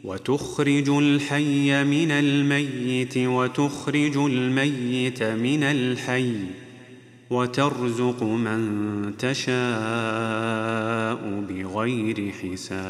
وتخرج الحي من الميت وتخرج الميت من الحي وترزق من تشاء بغير حساب.